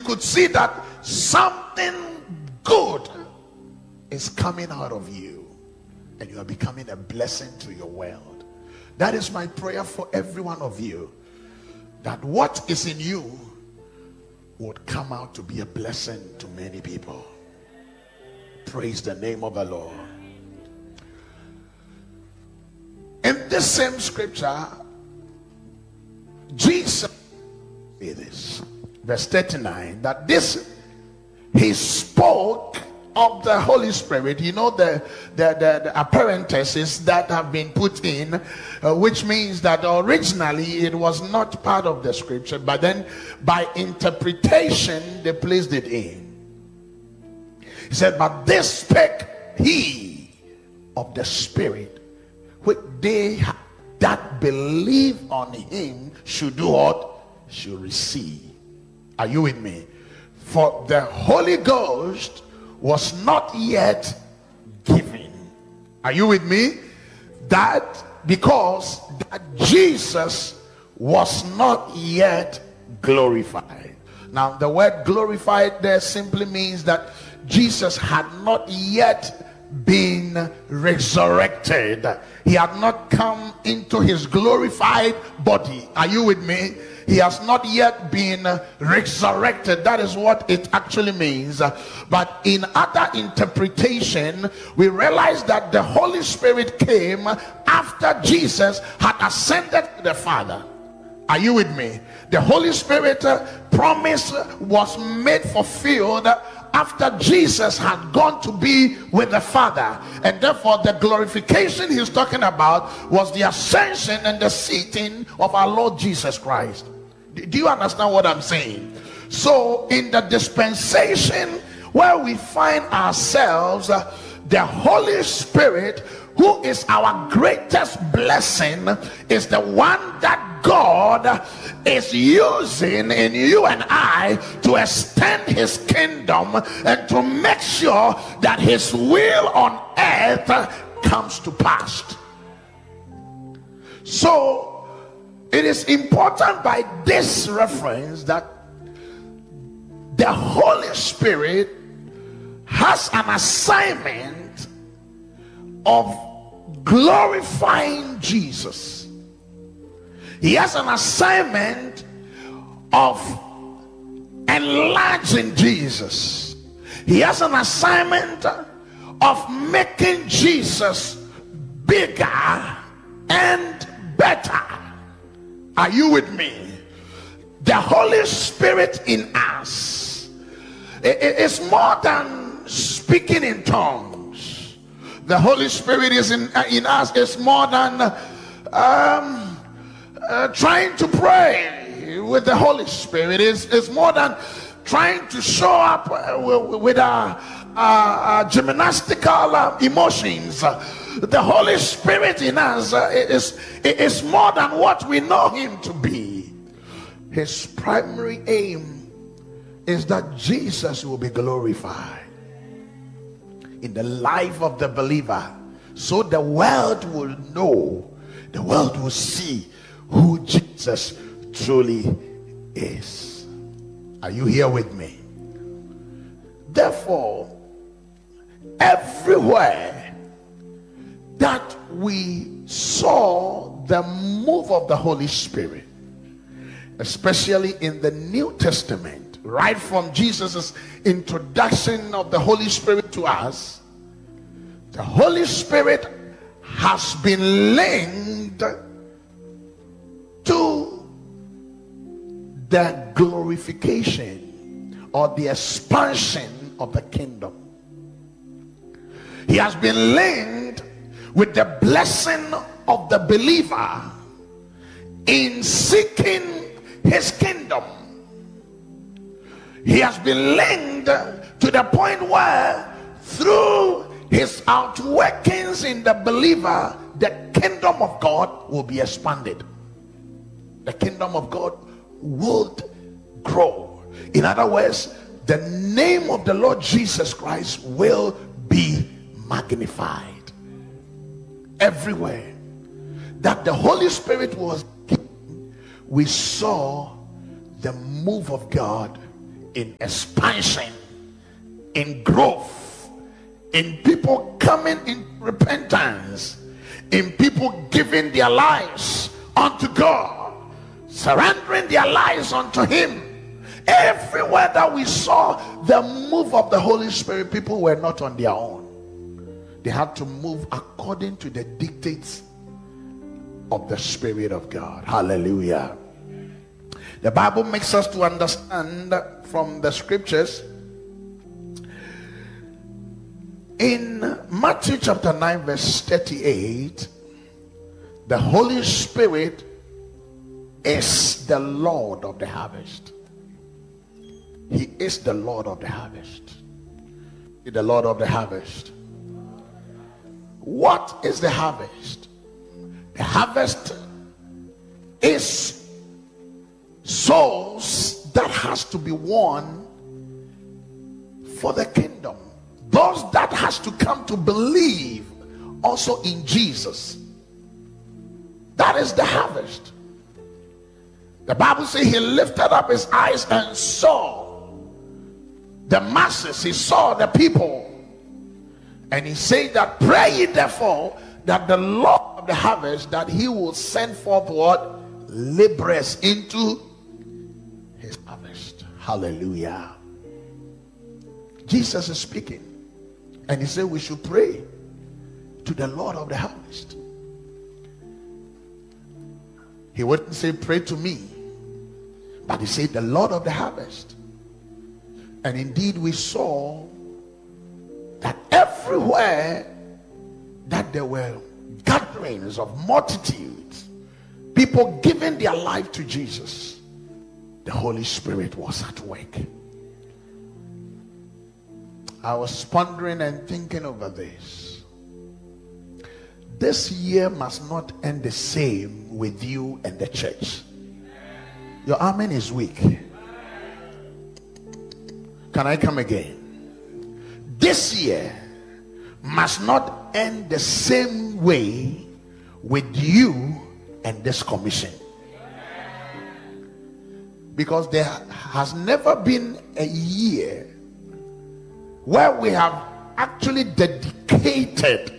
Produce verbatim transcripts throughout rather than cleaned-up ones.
could see that something good is coming out of you, and you are becoming a blessing to your world. That is my prayer for every one of you, that what is in you would come out to be a blessing to many people. Praise the name of the Lord. In this same scripture, Jesus said this, verse thirty-nine, that this he spoke of the Holy Spirit. You know, the the, the, the apparentheses that have been put in, uh, which means that originally it was not part of the scripture, but then by interpretation they placed it in. He said, but this spake he of the Spirit, which they that believe on him should do what? Should receive. Are you with me? For the Holy Ghost was not yet given. Are you with me? That because that Jesus was not yet glorified. Now the word glorified there simply means that Jesus had not yet been resurrected. He had not come into his glorified body. Are you with me? He has not yet been resurrected. That is what it actually means. But in other interpretation, we realize that the Holy Spirit came after Jesus had ascended to the Father. Are you with me? The Holy Spirit promise was made fulfilled after Jesus had gone to be with the Father, and therefore the glorification he's talking about was the ascension and the seating of our Lord Jesus Christ. Do you understand what I'm saying? So in the dispensation where we find ourselves, uh, the Holy Spirit, who is our greatest blessing, is the one that God is using in you and I to extend his kingdom and to make sure that his will on earth comes to pass. So it is important by this reference that the Holy Spirit has an assignment of glorifying Jesus. He has an assignment of enlarging Jesus. He has an assignment of making Jesus bigger and better. Are you with me? The Holy Spirit in us is more than speaking in tongues. The Holy Spirit is in, in us is more than um, uh, trying to pray with the Holy Spirit. Is is more than trying to show up with, with our, our, our gymnastical uh, emotions. The Holy Spirit in us uh, is, is more than what we know him to be. His primary aim is that Jesus will be glorified in the life of the believer, so the world will know, the world will see who Jesus truly is. Are you here with me? Therefore, everywhere that we saw the move of the Holy Spirit, especially in the New Testament, right from Jesus' introduction of the Holy Spirit to us, the Holy Spirit has been linked to the glorification or the expansion of the kingdom. He has been linked with the blessing of the believer in seeking his kingdom. He has been linked to the point where through his outworkings in the believer, the kingdom of God will be expanded. The kingdom of God would grow. In other words, the name of the Lord Jesus Christ will be magnified. Everywhere that the Holy Spirit was given, we saw the move of God in expansion, in growth, in people coming in repentance, in people giving their lives unto God, surrendering their lives unto Him. Everywhere that we saw the move of the Holy Spirit, people were not on their own. They had to move according to the dictates of the Spirit of God. Hallelujah. The Bible makes us to understand from the scriptures in Matthew chapter nine verse thirty-eight, the Holy Spirit is the Lord of the harvest. He is the Lord of the harvest. He is the Lord of the harvest. What is the harvest? The harvest is souls that has to be won for the kingdom. Those that has to come to believe also in Jesus. That is the harvest. The Bible says he lifted up his eyes and saw the masses. He saw the people. And he said that pray ye therefore that the Lord of the harvest, that he will send forth what? Laborers into his harvest. Hallelujah. Jesus is speaking. And he said we should pray to the Lord of the harvest. He wouldn't say pray to me, but he said the Lord of the harvest. And indeed we saw that everywhere that there were gatherings of multitudes, people giving their life to Jesus, the Holy Spirit was at work. I was pondering and thinking over this. This year must not end the same with you and the church. Your amen is weak. Can I come again? This year must not end the same way with you and this commission. Because there has never been a year where we have actually dedicated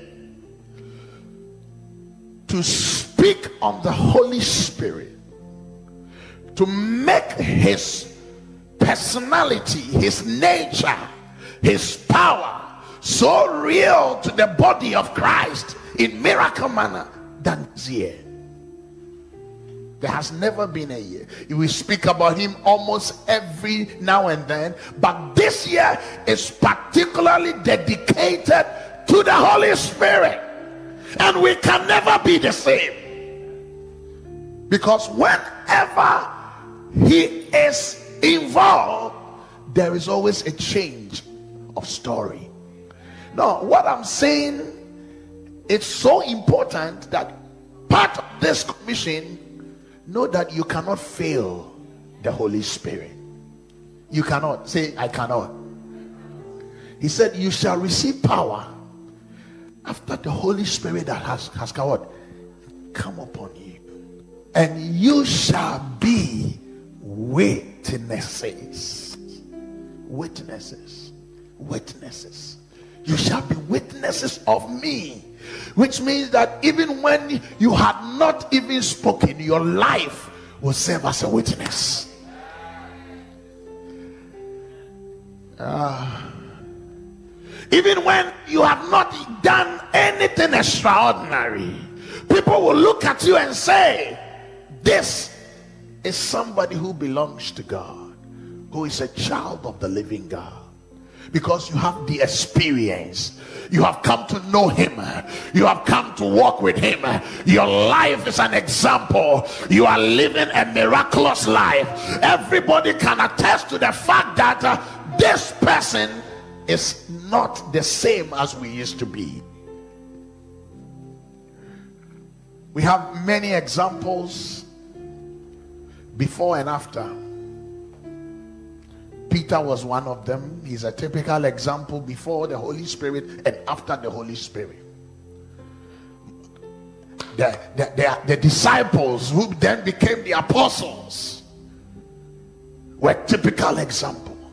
to speak on the Holy Spirit, to make his personality, his nature, his power so real to the body of Christ in miracle manner than this year. There has never been a year. We speak about him almost every now and then, but this year is particularly dedicated to the Holy Spirit, and we can never be the same, because whenever he is involved, there is always a change of story. Now, what I'm saying, it's so important that part of this commission, know that you cannot fail the Holy Spirit. You cannot. Say, I cannot. He said, you shall receive power after the Holy Spirit that has, has come, come upon you. And you shall be witnesses. Witnesses. Witnesses. You shall be witnesses of me. Which means that even when you had not even spoken, your life will serve as a witness. Uh, even when you have not done anything extraordinary, people will look at you and say, this is somebody who belongs to God, who is a child of the living God. Because you have the experience, you have come to know him, you have come to walk with him. Your life is an example. You are living a miraculous life. Everybody can attest to the fact that uh, this person is not the same as we used to be. We have many examples before and after. Peter was one of them. He's a typical example before the Holy Spirit and after the Holy Spirit. The, the, the, the disciples who then became the apostles were typical examples.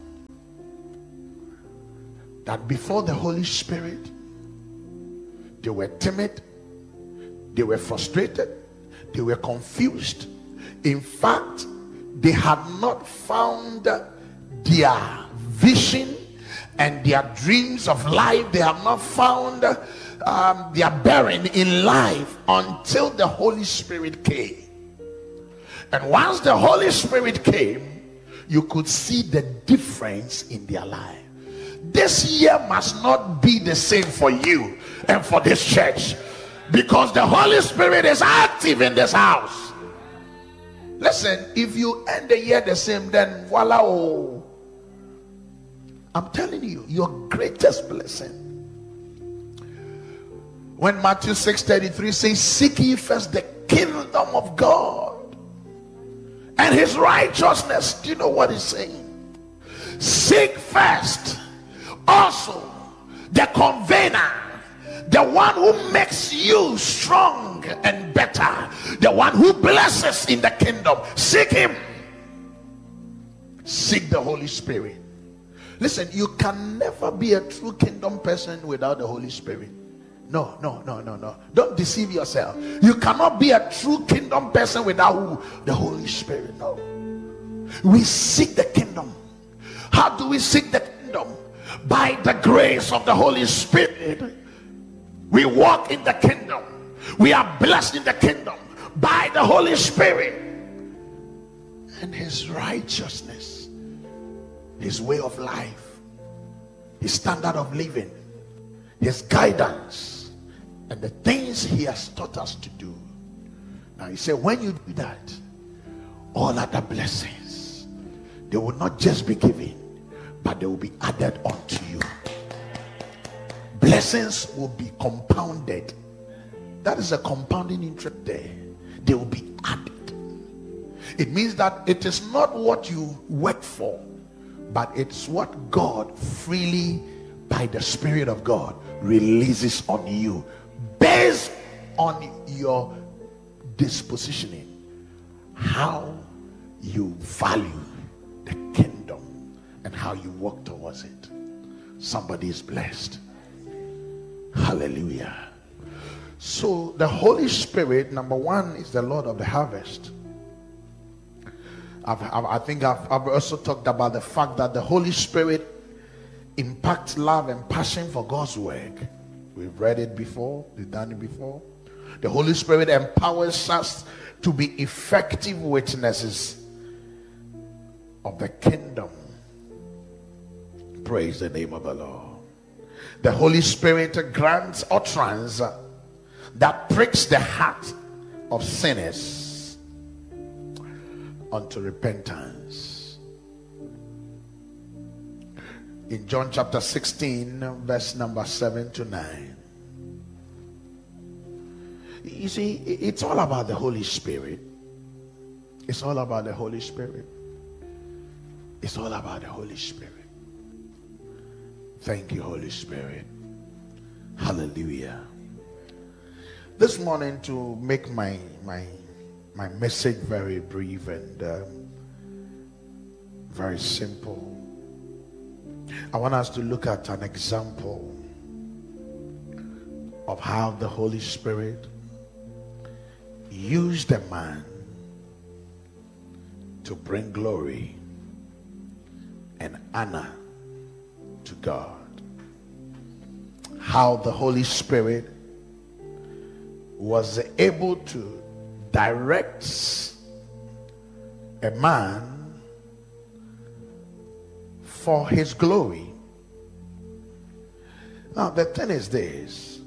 that before the Holy Spirit, they were timid, they were frustrated, they were confused. In fact, they had not found their vision and their dreams of life. They have not found um, their bearing in life until the Holy Spirit came. And once the Holy Spirit came, you could see the difference in their life. This year must not be the same for you and for this church, because the Holy Spirit is active in this house. Listen, if you end the year the same, then voila, oh, I'm telling you, your greatest blessing. When Matthew six thirty-three says, seek ye first the kingdom of God and his righteousness. Do you know what he's saying? Seek first also the convener, the one who makes you strong and better, the one who blesses in the kingdom. Seek him. Seek the Holy Spirit. Listen, you can never be a true kingdom person without the Holy Spirit. No, no, no, no, no. Don't deceive yourself. You cannot be a true kingdom person without who? The Holy Spirit. No. We seek the kingdom. How do we seek the kingdom? By the grace of the Holy Spirit. We walk in the kingdom. We are blessed in the kingdom by the Holy Spirit and his righteousness, his way of life, his standard of living, his guidance, and the things he has taught us to do. Now he said, when you do that, all other blessings, they will not just be given, but they will be added unto you. Blessings will be compounded. That is a compounding interest there. They will be added. It means that it is not what you work for, but it's what God freely, by the Spirit of God, releases on you based on your dispositioning, how you value the kingdom and how you walk towards it. Somebody is blessed. Hallelujah. So the Holy Spirit, number one, is the Lord of the harvest. I've, I've, I think I've, I've also talked about the fact that the Holy Spirit impacts love and passion for God's work. We've read it before, we've done it before. The Holy Spirit empowers us to be effective witnesses of the kingdom. Praise the name of the Lord. The Holy Spirit grants utterance that pricks the heart of sinners unto repentance. In John chapter sixteen, verse number seven to nine. You see, it's all about the Holy Spirit. It's all about the Holy Spirit. It's all about the Holy Spirit. Thank you, Holy Spirit. Hallelujah. This morning, to make my my my message very brief and um, very simple, I want us to look at an example of how the Holy Spirit used a man to bring glory and honor to God. How the Holy Spirit was able to direct a man for his glory. Now the thing is this: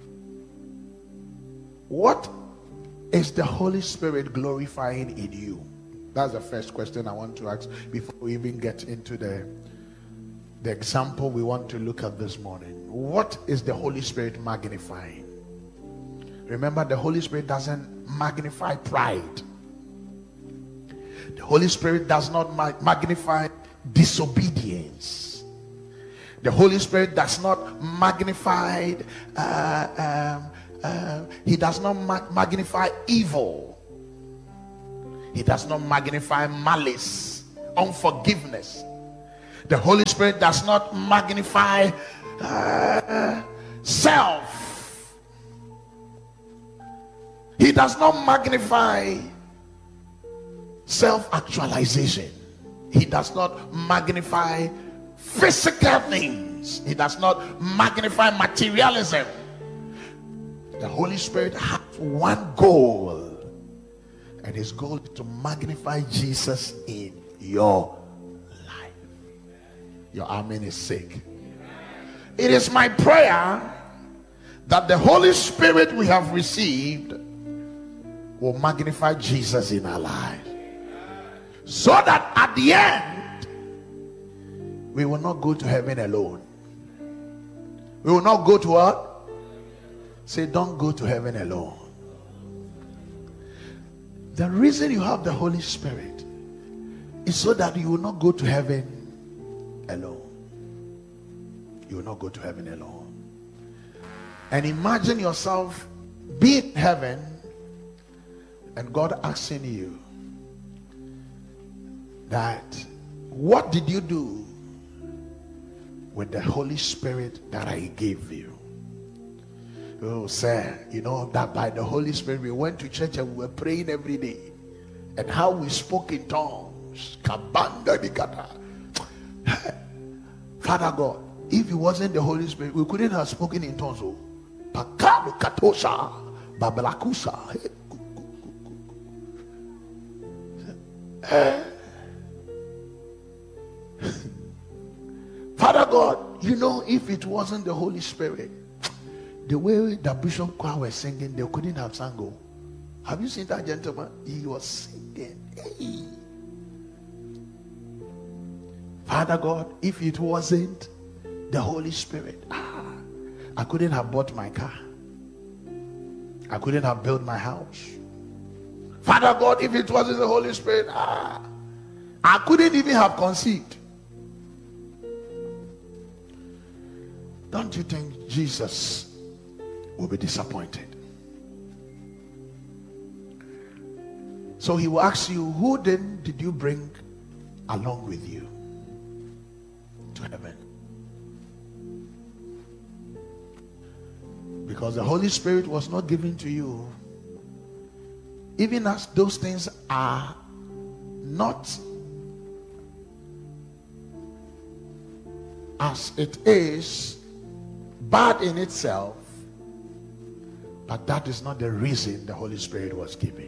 what is the Holy Spirit glorifying in you? That's the first question I want to ask before we even get into the the example we want to look at this morning. What is the Holy Spirit magnifying? Remember, the Holy Spirit doesn't magnify pride. The Holy Spirit does not ma- magnify disobedience. The Holy Spirit does not magnify uh, um, uh, he does not ma- magnify evil. He does not magnify malice, unforgiveness. The Holy Spirit does not magnify uh, self. He does not magnify self-actualization. He does not magnify physical things. He does not magnify materialism. The Holy Spirit has one goal, and his goal is to magnify Jesus in your life. Your amen is sick. It is my prayer that the Holy Spirit we have received will magnify Jesus in our lives, so that at the end we will not go to heaven alone. We will not go to what? Say, don't go to heaven alone. The reason you have the Holy Spirit is so that you will not go to heaven alone. You will not go to heaven alone. And imagine yourself being in heaven and God asking you that, what did you do with the Holy Spirit that I gave you? Oh, sir, you know that by the Holy Spirit we went to church and we were praying every day, and how we spoke in tongues. Father God, if it wasn't the Holy Spirit, we couldn't have spoken in tongues. Father God, you know, if it wasn't the Holy Spirit, the way the Bishop choir was singing, they couldn't have sang. Oh. Have you seen that gentleman? He was singing. Hey. Father God, if it wasn't the Holy Spirit, ah, I couldn't have bought my car. I couldn't have built my house. Father God, if it wasn't the Holy Spirit, ah, I couldn't even have conceived. Don't you think Jesus will be disappointed? So he will ask you, who then did you bring along with you to heaven? Because the Holy Spirit was not given to you, even as those things are not as it is bad in itself, but that is not the reason the Holy Spirit was given.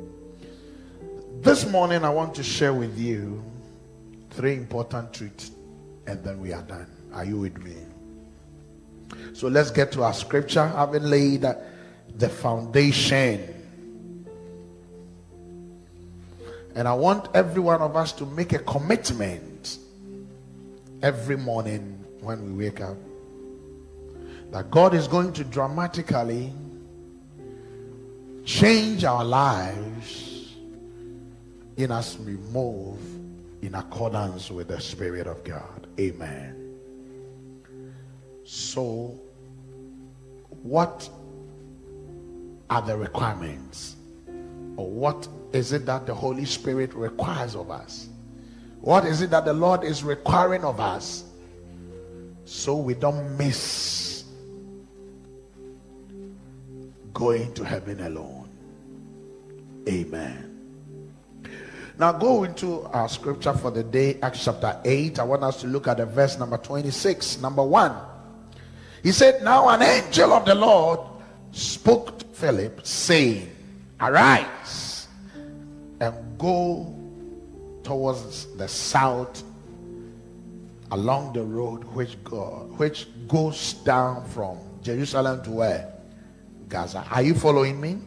This morning I want to share with you three important truths, and then we are done. Are you with me? So let's get to our scripture, having laid the foundation. And I want every one of us to make a commitment every morning when we wake up, that God is going to dramatically change our lives in as we move in accordance with the Spirit of God. Amen. So, what are the requirements? Or what is it that the Holy Spirit requires of us? What is it that the Lord is requiring of us, so we don't miss going to heaven alone? Amen. Now go into our scripture for the day, Acts chapter eight. I want us to look at the verse number twenty-six. Number one, he said, now an angel of the Lord spoke to Philip, saying, arise and go towards the south along the road which go, which goes down from Jerusalem to where? Gaza. Are you following me?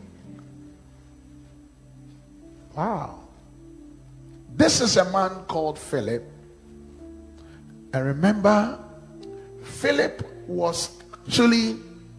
Wow. This is a man called Philip. And remember, Philip was actually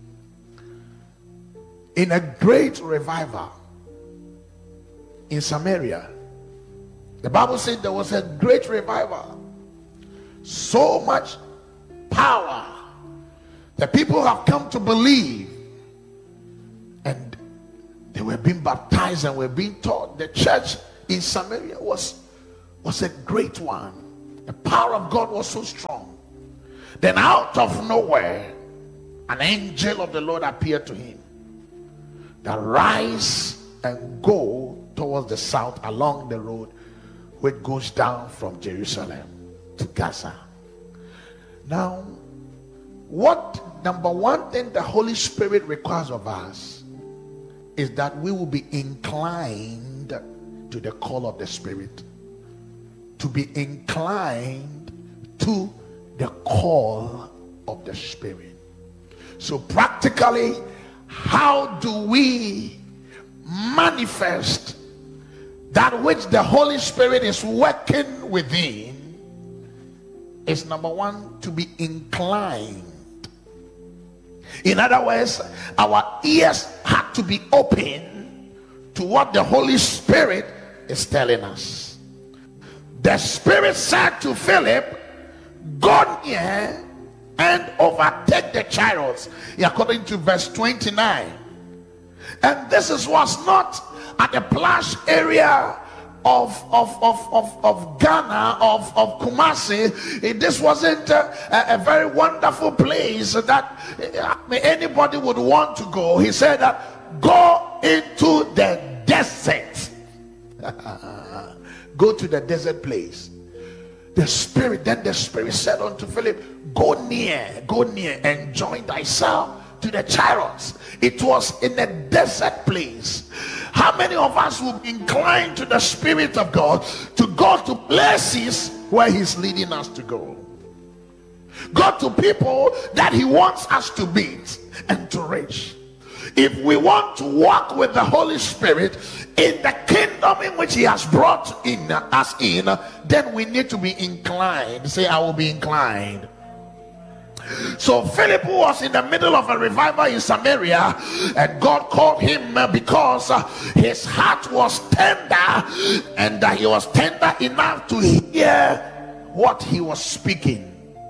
in a great revival in Samaria. The Bible said there was a great revival. So much power. The people have come to believe. And they were being baptized and were being taught. The church in Samaria was, was a great one. The power of God was so strong. Then out of nowhere, an angel of the Lord appeared to him. That rise and go towards the south along the road which goes down from Jerusalem to Gaza. Now, what number one thing the Holy Spirit requires of us is that we will be inclined to the call of the Spirit. To be inclined to the call of the Spirit. So practically, how do we manifest that which the Holy Spirit is working within? Is number one, to be inclined. In other words, our ears have to be open to what the Holy Spirit is telling us. The Spirit said to Philip, go near and overtake the chariots, according to verse twenty-nine. And this is, was not at the plush area of of of of, of Ghana, of of Kumasi. This wasn't a, a very wonderful place that anybody would want to go. He said that go into the desert. Go to the desert place. The Spirit, then the Spirit said unto Philip, go near, go near and join thyself to the chariots. It was in a desert place. How many of us will be inclined to the Spirit of God to go to places where he's leading us to go? Go to people that he wants us to meet and to reach. If we want to walk with the Holy Spirit in the kingdom in which he has brought in us in, then we need to be inclined. Say, I will be inclined. So Philip was in the middle of a revival in Samaria, and God called him because his heart was tender, and he was tender enough to hear what he was speaking.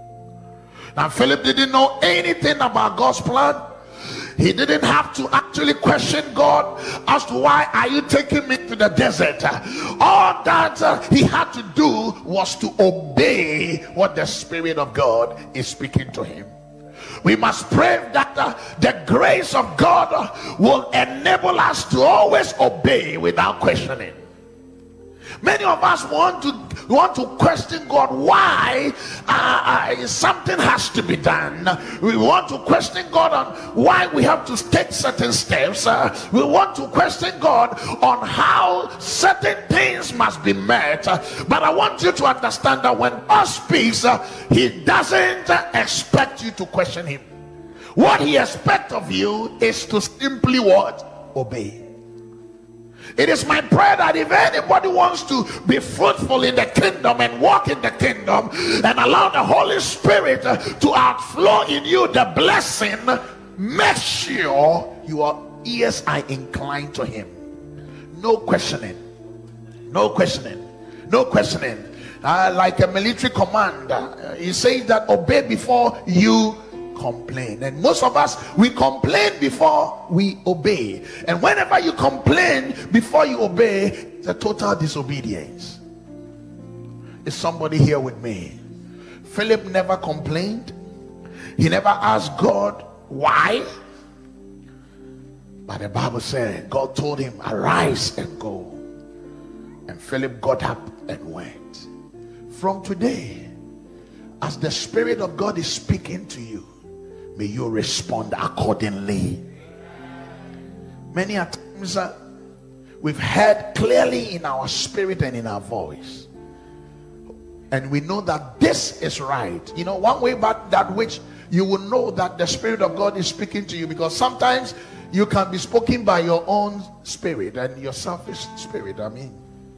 Now Philip didn't know anything about God's plan. He didn't have to actually question God as to why are you taking me to the desert. All that uh, he had to do was to obey what the Spirit of God is speaking to him. We must pray that uh, the grace of God will enable us to always obey without questioning. Many of us want to want to question God why uh, uh, something has to be done. We want to question God on why we have to take certain steps. Uh, we want to question God on how certain things must be met. Uh, but I want you to understand that when God speaks, uh, he doesn't uh, expect you to question him. What he expects of you is to simply what? Obey. It is my prayer that if anybody wants to be fruitful in the kingdom and walk in the kingdom and allow the Holy Spirit to outflow in you the blessing, make sure your ears are inclined to him. No questioning. No questioning. No questioning. Uh, like a military commander, he says that obey before you complain. And most of us, we complain before we obey. And whenever you complain before you obey, it's a total disobedience. Is somebody here with me? Philip never complained. He never asked God why. But the Bible said God told him, arise and go. And Philip got up and went. From today, as the Spirit of God is speaking to you, may you respond accordingly. Many a times uh, we've heard clearly in our spirit and in our voice, and we know that this is right. You know, one way about that which you will know that the Spirit of God is speaking to you, because sometimes you can be spoken by your own spirit and your selfish spirit, I mean.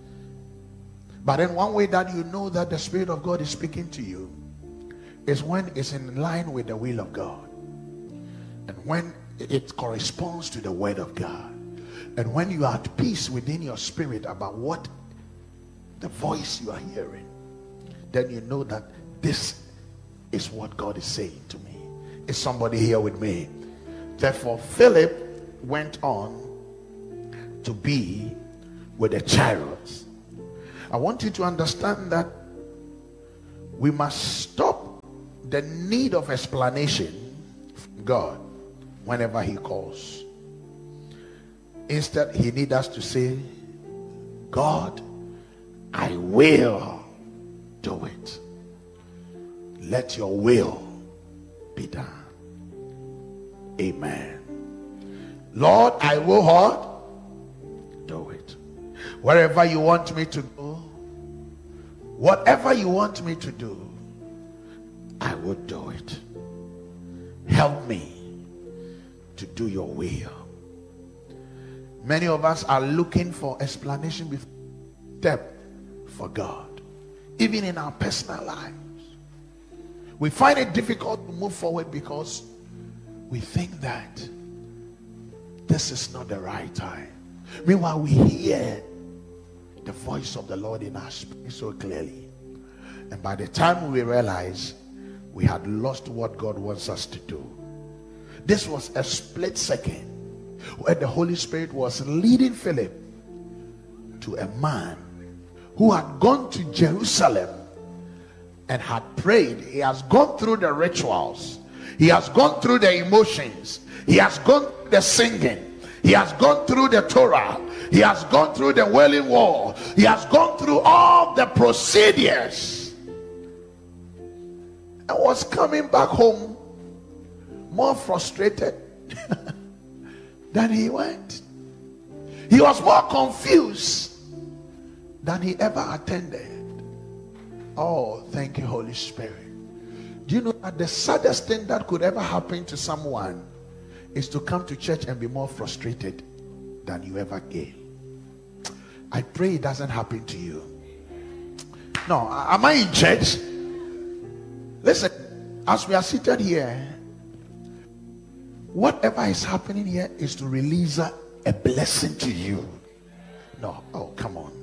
But then one way that you know that the Spirit of God is speaking to you is when it's in line with the will of God, and when it corresponds to the word of God, and when you are at peace within your spirit about what the voice you are hearing, then you know that this is what God is saying to me. Is somebody here with me? Therefore Philip went on to be with the chariots. I want you to understand that we must stop the need of explanation from God whenever he calls. Instead, he needs us to say, God, I will do it. Let your will be done. Amen. Lord, I will what? Do it. Wherever you want me to go, whatever you want me to do, I will do it. Help me to do your will. Many of us are looking for explanation before step for God, even in our personal lives. We find it difficult to move forward because we think that this is not the right time. Meanwhile, we hear the voice of the Lord in our spirit so clearly, and by the time we realize, we had lost what God wants us to do. This was a split second where the Holy Spirit was leading Philip to a man who had gone to Jerusalem and had prayed. He has gone through the rituals, he has gone through the emotions, he has gone through the singing, he has gone through the Torah, he has gone through the Wailing Wall, he has gone through all the procedures, and was coming back home more frustrated than he went. He was more confused than he ever attended. Oh, thank you, Holy Spirit. Do you know that the saddest thing that could ever happen to someone is to come to church and be more frustrated than you ever came? I pray it doesn't happen to you. No, am I in church? Listen, as we are seated here, whatever is happening here is to release a, a blessing to you. No, oh, come on.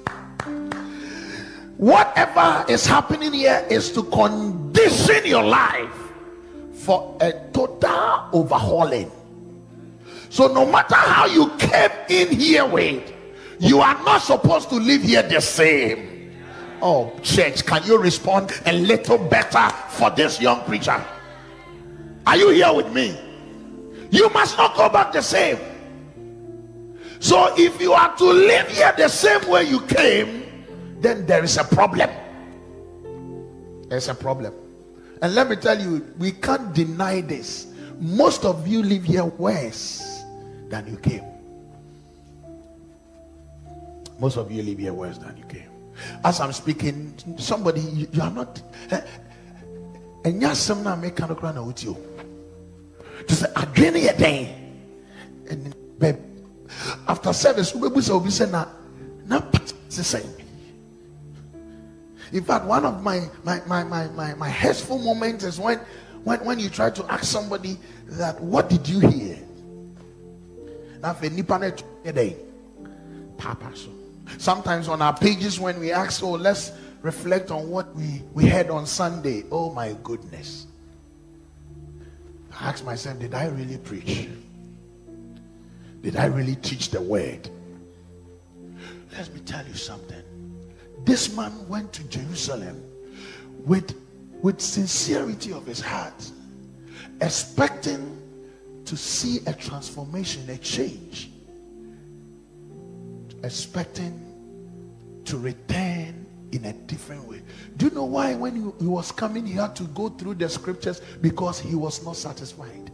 Whatever is happening here is to condition your life for a total overhauling. So no matter how you came in here with, you are not supposed to live here the same. Oh, church, can you respond a little better for this young preacher? Are you here with me? You must not go back the same. So if you are to live here the same way you came, then there is a problem. There's a problem. And let me tell you, we can't deny this. Most of you live here worse than you came. Most of you live here worse than you came. As I'm speaking, somebody, you, you are not. And you're some now make kind of crown with you. To say, I drain your day. And babe, after service, we will be saying, now, it's the same. In fact, one of my my my my my, my hurtful moments is when, when when you try to ask somebody that, what did you hear? Now, for Nipanet day, Papa. Sometimes on our pages, when we ask, oh, let's reflect on what we, we heard on Sunday. Oh my goodness. I ask myself, did I really preach? Did I really teach the word? Let me tell you something. This man went to Jerusalem with, with sincerity of his heart, expecting to see a transformation, a change, expecting to return in a different way. Do you know why when he, he was coming, he had to go through the scriptures? Because he was not satisfied.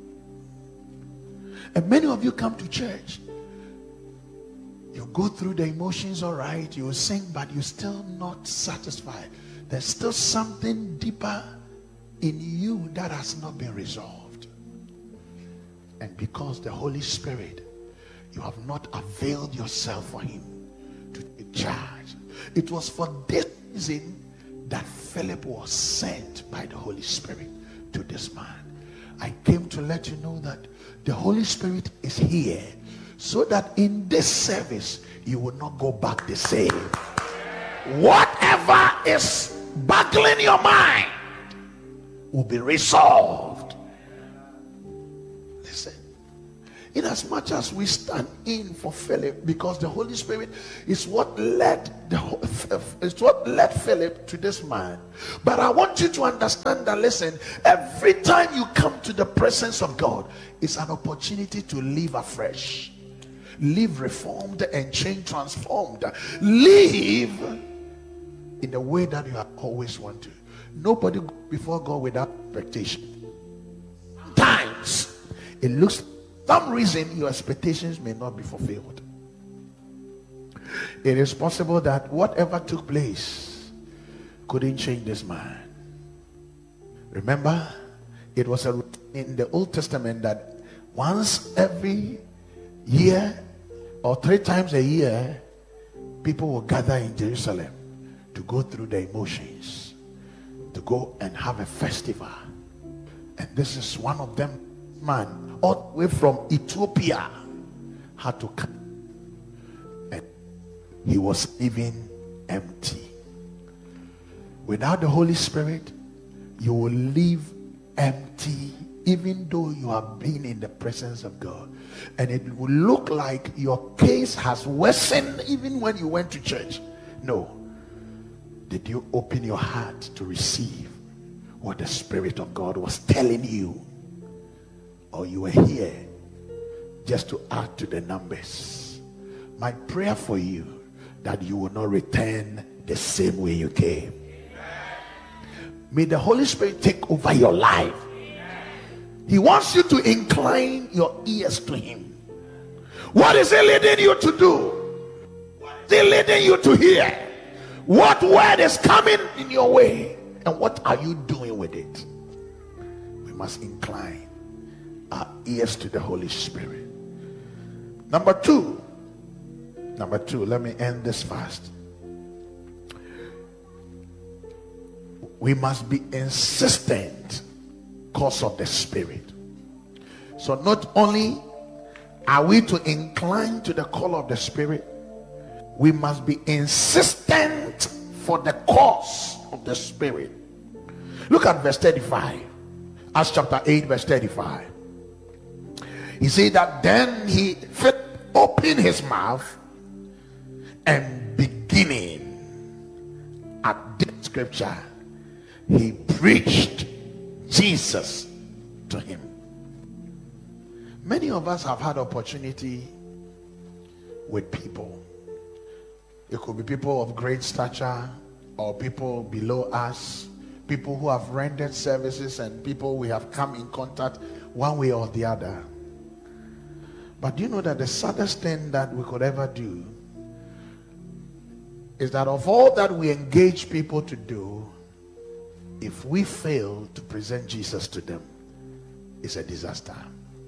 And many of you come to church, you go through the emotions, all right, you sing, but you're still not satisfied. There's still something deeper in you that has not been resolved. And because the Holy Spirit, you have not availed yourself for him to take charge. It was for this reason that Philip was sent by the Holy Spirit to this man. I came to let you know that the Holy Spirit is here so that in this service you will not go back the same. Whatever is buckling your mind will be resolved. Listen, in as much as we stand in for Philip, because the Holy Spirit is what led the is what led Philip to this man. But I want you to understand that, listen, every time you come to the presence of God, it's an opportunity to live afresh, live reformed and change transformed, live in the way that you have always wanted. Nobody goes before God without expectation. Sometimes it looks some reason your expectations may not be fulfilled. It is possible that whatever took place couldn't change this man. Remember, it was a, in the Old Testament that once every year or three times a year, people will gather in Jerusalem to go through the emotions, to go and have a festival. And this is one of them. Man all the way from Ethiopia had to come, and he was living empty. Without the Holy Spirit, you will live empty, even though you have been in the presence of God, and it will look like your case has worsened even when you went to church. No. Did you open your heart to receive what the Spirit of God was telling you? Or you were here just to add to the numbers? My prayer for you, that you will not return the same way you came. May the Holy Spirit take over your life. He wants you to incline your ears to him. What is he leading you to do? What is he leading you to hear? What word is coming in your way? And what are you doing with it? We must incline our ears to the Holy Spirit. Number two, number two, let me end this fast. We must be insistent because of the Spirit. So not only are we to incline to the call of the Spirit, we must be insistent for the cause of the Spirit. Look at verse thirty-five. Acts chapter eight, verse thirty-five. He said that then he opened his mouth, and beginning at this scripture, he preached Jesus to him. Many of us have had opportunity with people. It could be people of great stature or people below us, people who have rendered services, and people we have come in contact one way or the other. But do you know that the saddest thing that we could ever do is that of all that we engage people to do, if we fail to present Jesus to them, it's a disaster.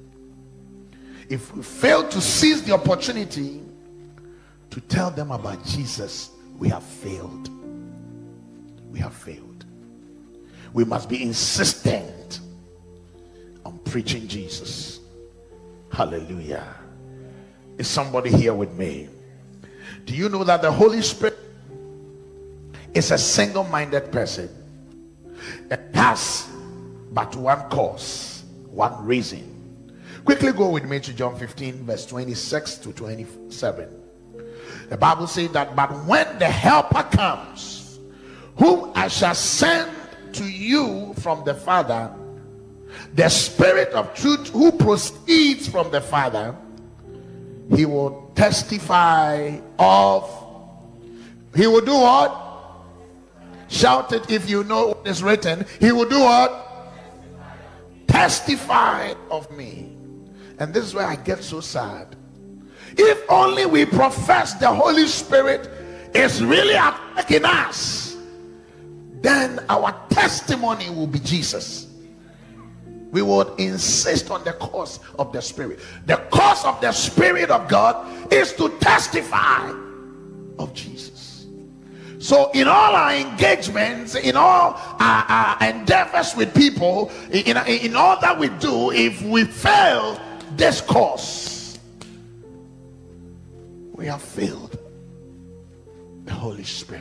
If we fail to seize the opportunity to tell them about Jesus, we have failed. We have failed. We must be insistent on preaching Jesus. Hallelujah. Is somebody here with me? Do you know that the Holy Spirit is a single-minded person? It has but one cause, one reason. Quickly go with me to John fifteen, verse twenty-six to twenty-seven. The Bible says that, but when the Helper comes, whom I shall send to you from the Father, the Spirit of truth who proceeds from the Father, he will testify of, he will do what? Shout it if you know what is written. He will do what? Testify of me. And this is where I get so sad. If only we profess the Holy Spirit is really at work in us, then our testimony will be Jesus. We would insist on the cause of the Spirit. The cause of the Spirit of God is to testify of Jesus. So in all our engagements, in all our, our endeavors with people, in, in all that we do, if we fail this cause, we have failed the Holy Spirit.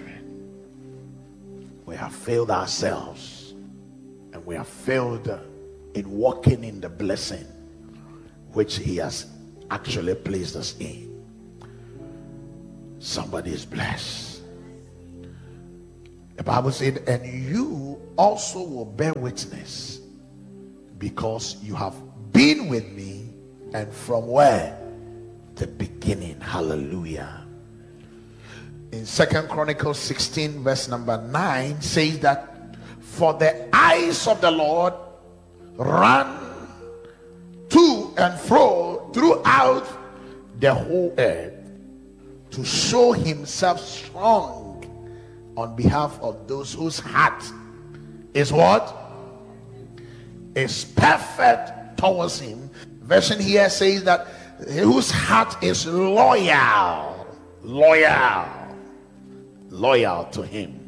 We have failed ourselves, and we have failed in walking in the blessing which he has actually placed us in. Somebody is blessed. The Bible said, and you also will bear witness, because you have been with me, and from where? The beginning. Hallelujah. In Second Chronicles sixteen verse number nine says that, for the eyes of the Lord run to and fro throughout the whole earth, to show himself strong on behalf of those whose heart is what? Is perfect towards him. Version here says that whose heart is loyal, loyal, loyal to him.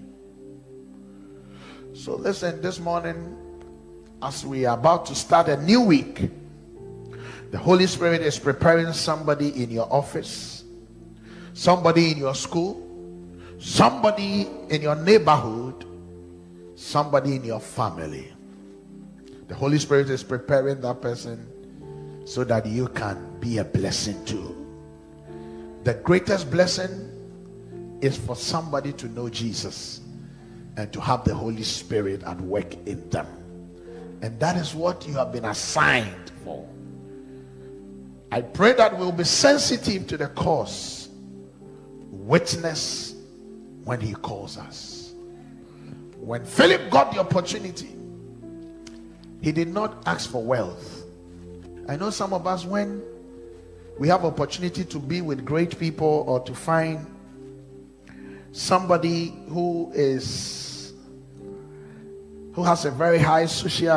So listen, this morning, as we are about to start a new week, the Holy Spirit is preparing somebody in your office, somebody in your school, somebody in your neighborhood, somebody in your family. The Holy Spirit is preparing that person so that you can be a blessing too. The greatest blessing is for somebody to know Jesus and to have the Holy Spirit at work in them. And that is what you have been assigned for. I pray that we'll be sensitive to the cause, witness when he calls us. When Philip got the opportunity, he did not ask for wealth. I know some of us, when we have opportunity to be with great people or to find somebody who is who has a very high social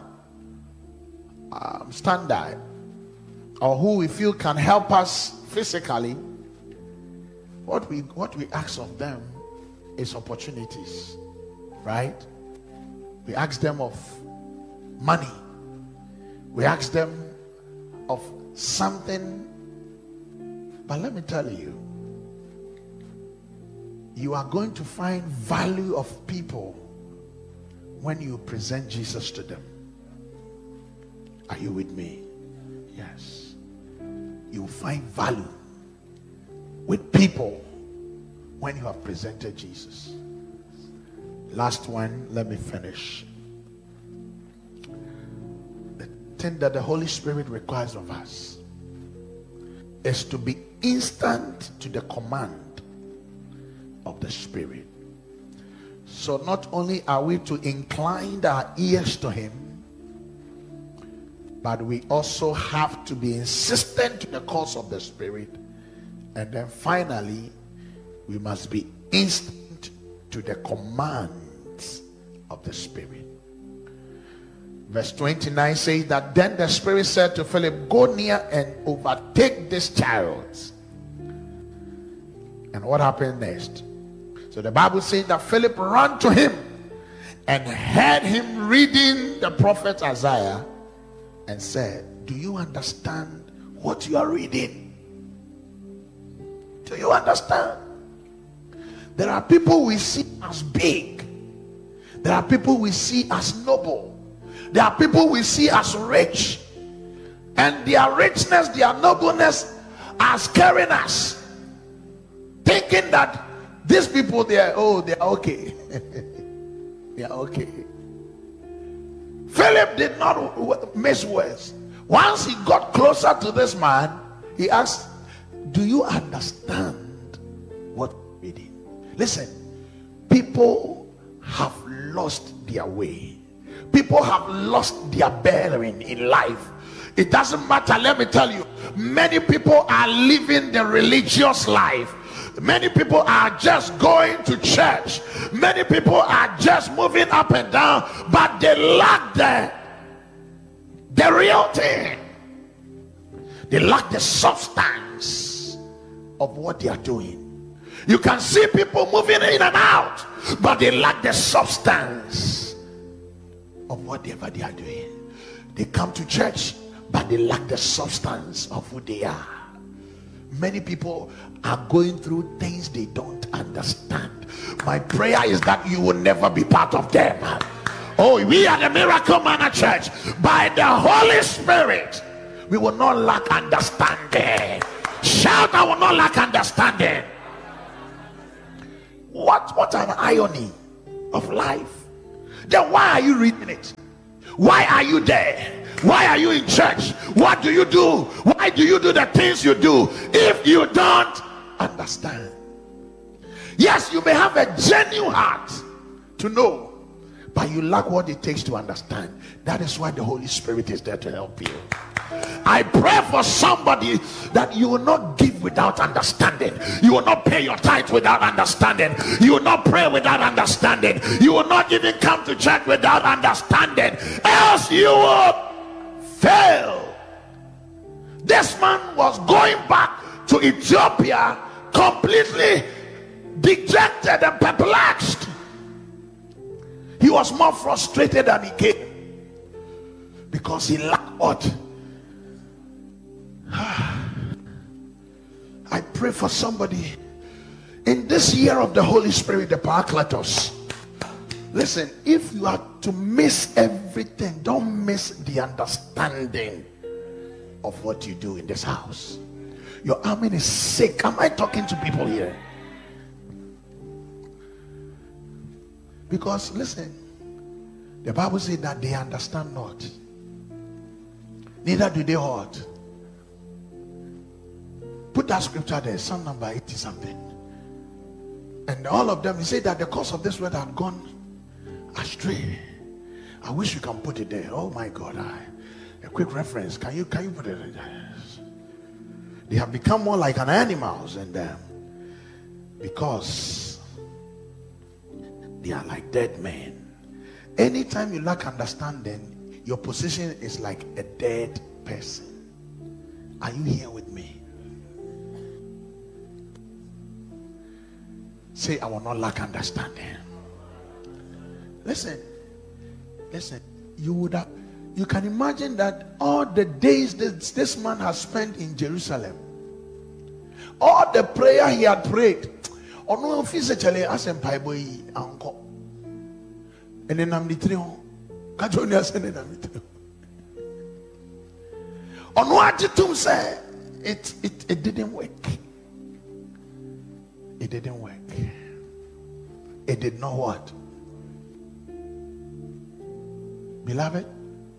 um, standard, or who we feel can help us physically, what we what we ask of them is opportunities, right? We ask them of money. We ask them of something. But let me tell you, you are going to find value of people when you present Jesus to them. Are you with me? Yes. You find value with people when you have presented Jesus. Last one, let me finish. The thing that the Holy Spirit requires of us is to be instant to the command of the Spirit. So not only are we to incline our ears to him, but we also have to be insistent to the cause of the Spirit. And then finally, we must be instant to the commands of the Spirit. Verse twenty-nine says that, then the Spirit said to Philip, go near and overtake this chariot. And what happened next? So the Bible says that Philip ran to him and heard him reading the prophet Isaiah and said, do you understand what you are reading? Do you understand? There are people we see as big. There are people we see as noble. There are people we see as rich. And their richness, their nobleness are scaring us, thinking that these people, they are, oh, they are okay. They are okay. Philip did not miss words. Once he got closer to this man, he asked, do you understand what you're reading? Listen, people have lost their way. People have lost their bearing in life. It doesn't matter, let me tell you, many people are living the religious life. Many people are just going to church. Many people are just moving up and down, but they lack the, the real thing. They lack the substance of what they are doing. You can see people moving in and out, but they lack the substance of whatever they are doing. They come to church, but they lack the substance of who they are. Many people are going through things they don't understand. My prayer is that you will never be part of them. Oh, we are the Miracle Manna Church. By the Holy Spirit, We will not lack understanding. Shout, I will not lack understanding. What, what an irony of life. Then why are you reading it? Why are you there? Why are you in church? What do you do? Why do you do the things you do if you don't understand? Yes, you may have a genuine heart to know, but you lack what it takes to understand. That is why the Holy Spirit is there to help you. I pray for somebody that you will not give without understanding. You will not pay your tithe without understanding. You will not pray without understanding. You will not even come to church without understanding. Else you will fail. This man was going back to Ethiopia completely dejected and perplexed. He was more frustrated than he came because he lacked what? I pray for somebody in this year of the Holy Spirit, the Paracletos. Listen, if you are to miss everything, don't miss the understanding of what you do in this house. Your amen is sick. Am I talking to people here? Because listen, the Bible says that they understand not, neither do they heart. Put that scripture there, Psalm number eighty something. And all of them, he said that the cause of this word had gone astray. I wish you can put it there. Oh my God, I, a quick reference. Can you can you put it there? They have become more like an animals, and um, because they are like dead men. Anytime you lack understanding, your position is like a dead person. Are you here with me? Say, I will not lack understanding. Listen, listen. You would have, you can imagine that all the days this, this man has spent in Jerusalem, all the prayer he had prayed, or no physically as in Bible uncle. And then I'm the three. Can't you understand? I'm the three. On what you say, it it it didn't work. It didn't work. It did not what? Beloved,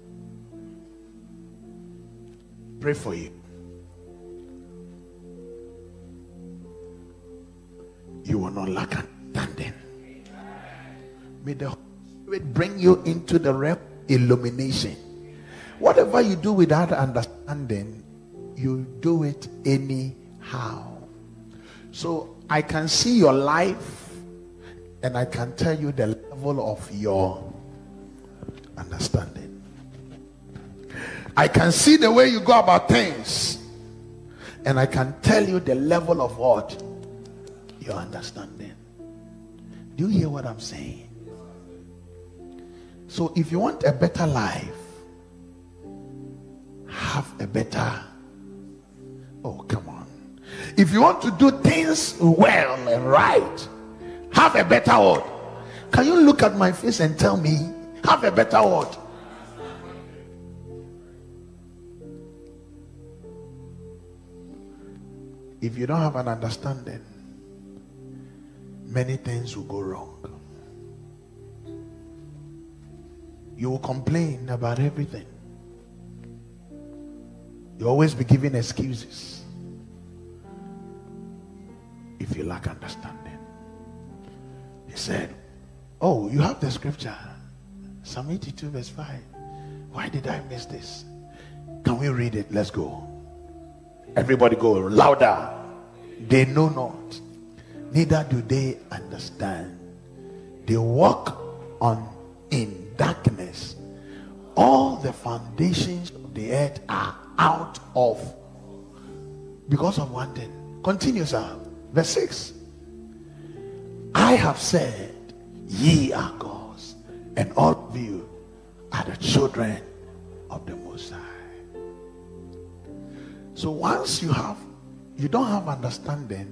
pray for you. You will not lack understanding. May the Holy Spirit bring you into the realm of illumination. Whatever you do without understanding, you do it anyhow. So I can see your life, and I can tell you the level of your understanding. I can see the way you go about things, and I can tell you the level of what? Your understanding. Do you hear what I'm saying? So if you want a better life, have a better, oh come on. If you want to do things well and right, have a better word. Can you look at my face and tell me, have a better word? If you don't have an understanding, many things will go wrong. You will complain about everything. You'll always be giving excuses if you lack understanding. He said, oh, you have the scripture, Psalm eighty-two verse five. Why did I miss this? Can we read it? Let's go. Everybody go louder. They know not, neither do they understand. They walk on in darkness. All the foundations of the earth are out of, because of one thing. Continue, sir. Verse six. I have said, ye are gods, and all of you are the children of the Most High. So once you have, you don't have understanding,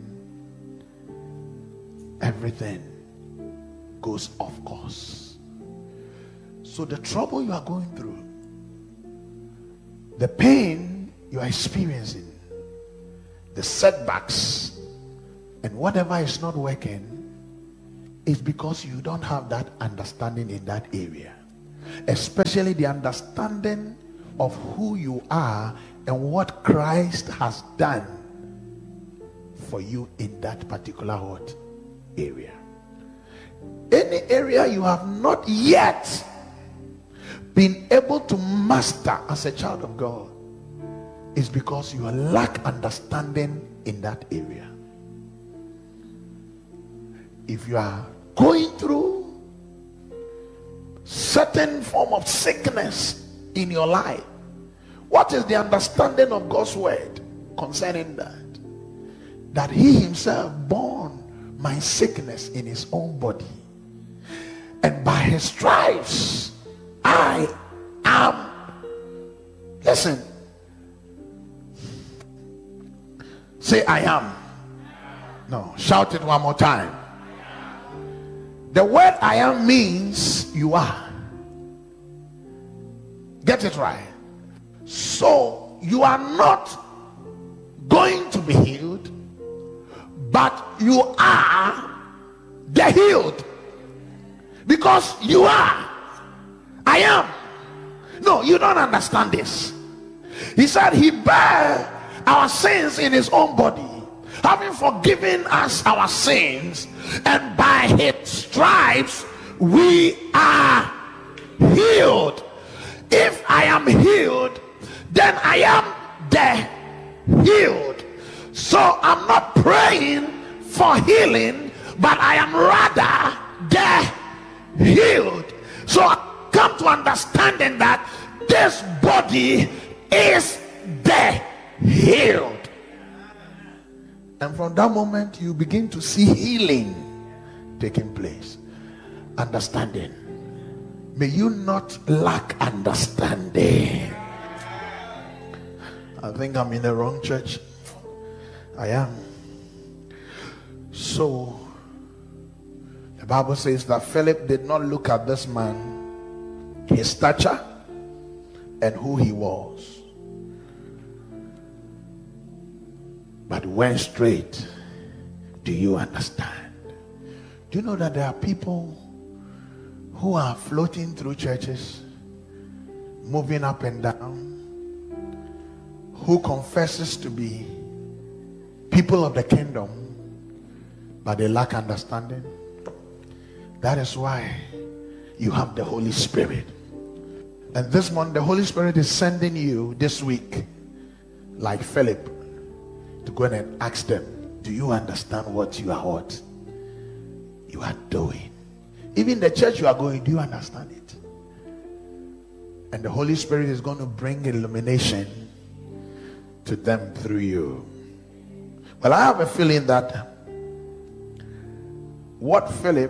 everything goes off course. So the trouble you are going through, the pain you are experiencing, the setbacks, and whatever is not working, is because you don't have that understanding in that area, especially the understanding of who you are and what Christ has done for you in that particular what area. Any area you have not yet been able to master as a child of God is because you lack understanding in that area. If you are going through certain form of sickness in your life, what is the understanding of God's word concerning that? That he himself borne my sickness in his own body, and by his stripes I am. Listen, say I am. No, shout it one more time. The word I am means you are. Get it right. So you are not going to be healed, but you are the healed, because you are. I am. No, you don't understand this. He said he bare our sins in his own body, having forgiven us our sins, and by his stripes we are healed. If I am healed, then I am the healed. So I'm not praying for healing, but I am rather the healed. So I come to understanding that this body is the healed. And from that moment you begin to see healing taking place. Understanding. May you not lack understanding. I think I'm in the wrong church. I am. So the Bible says that Philip did not look at this man, his stature, and who he was, but went straight. Do you understand? Do you know that there are people who are floating through churches, moving up and down, who confesses to be people of the kingdom, but they lack understanding? That is why you have the Holy Spirit. And this month the Holy Spirit is sending you this week, like Philip, to go and ask them, do you understand what you are what you are doing? Even the church you are going, do you understand it? And the Holy Spirit is going to bring illumination to them through you. Well, I have a feeling that what Philip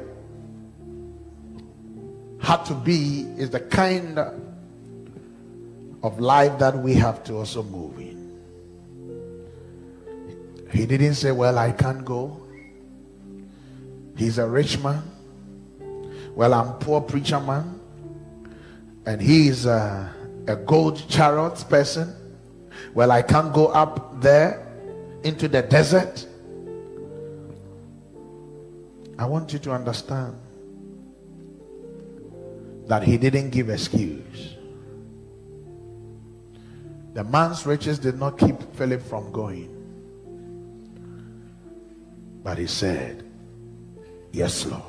had to be is the kind of life that we have to also move in. He didn't say, well, I can't go. He's a rich man. Well, I'm poor preacher man. And he's a, a gold chariot person. Well, I can't go up there into the desert. I want you to understand that he didn't give excuse. The man's riches did not keep Philip from going. But he said, yes, Lord.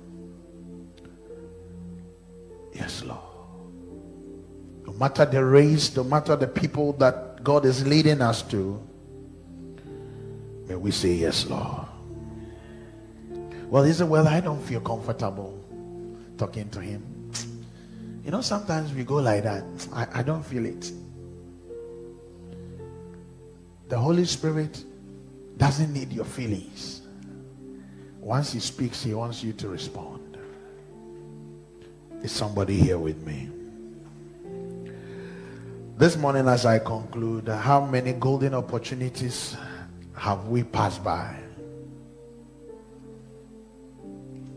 Yes, Lord. No matter the race, no matter the people that God is leading us to, may we say, yes, Lord. Well, he said, well, I don't feel comfortable talking to him. You know, sometimes we go like that. I, I don't feel it. The Holy Spirit doesn't need your feelings. Once he speaks, he wants you to respond. Is somebody here with me? This morning, as I conclude, how many golden opportunities have we passed by?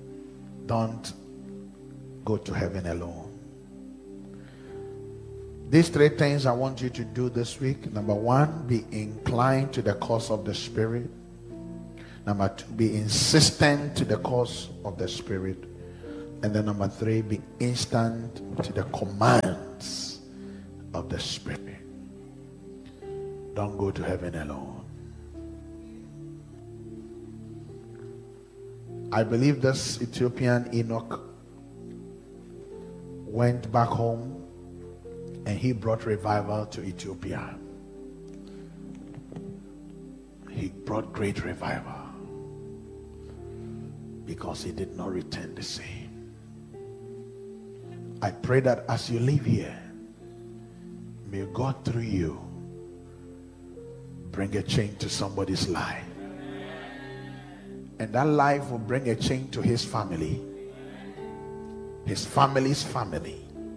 Don't go to heaven alone. These three things I want you to do this week. Number one, be inclined to the cause of the Spirit. Number two, be insistent to the cause of the Spirit. And then number three, be instant to the commands of the Spirit. Don't go to heaven alone. I believe this Ethiopian Enoch went back home and he brought revival to Ethiopia. He brought great revival because he did not return the same. I pray that as you live here, may God through you bring a change to somebody's life. And that life will bring a change to his family, his family's family.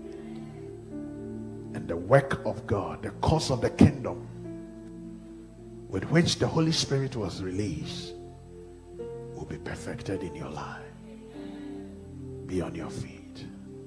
And the work of God, the cause of the kingdom with which the Holy Spirit was released, will be perfected in your life. Be on your feet.